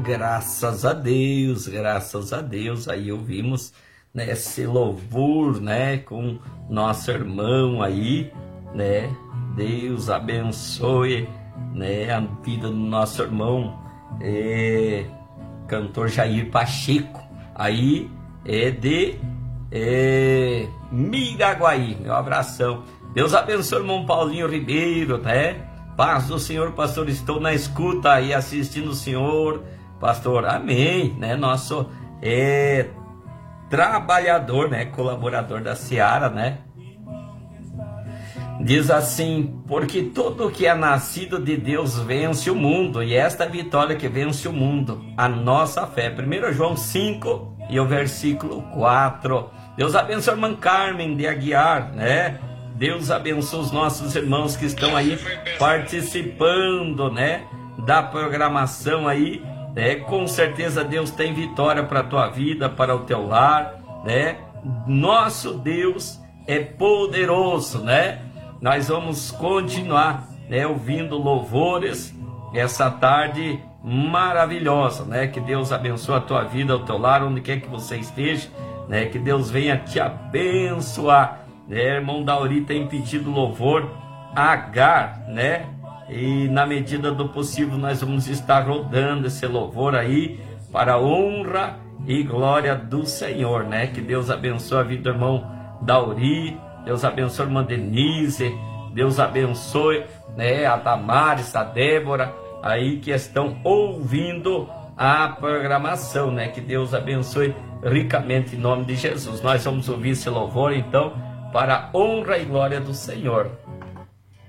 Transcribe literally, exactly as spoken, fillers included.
Graças a Deus, graças a Deus, aí ouvimos, né, esse louvor, né, com nosso irmão aí, né, Deus abençoe, né, a vida do nosso irmão, é, cantor Jair Pacheco, aí é de é, Miraguaí, meu abração, Deus abençoe o irmão Paulinho Ribeiro, né, paz do Senhor, pastor, estou na escuta aí assistindo o senhor, pastor, amém, né, nosso é, trabalhador, né, colaborador da Seara, né, diz assim, porque tudo que é nascido de Deus vence o mundo, e esta vitória que vence o mundo, a nossa fé, primeiro João cinco e o versículo quatro, Deus abençoe a irmã Carmen de Aguiar, né, Deus abençoe os nossos irmãos que estão aí participando, né, da programação aí, né? Com certeza Deus tem vitória para a tua vida, para o teu lar, né? Nosso Deus é poderoso, né? Nós vamos continuar, né, ouvindo louvores essa tarde maravilhosa, né? Que Deus abençoe a tua vida, o teu lar, onde quer que você esteja, né? Que Deus venha te abençoar, né? Irmão Dauri tem pedido louvor Agar, né? E na medida do possível nós vamos estar rodando esse louvor aí para a honra e glória do Senhor, né? Que Deus abençoe a vida do irmão Dauri, Deus abençoe a irmã Denise, Deus abençoe, né, a Damares, a Débora, aí que estão ouvindo a programação, né? Que Deus abençoe ricamente em nome de Jesus. Nós vamos ouvir esse louvor então para a honra e glória do Senhor.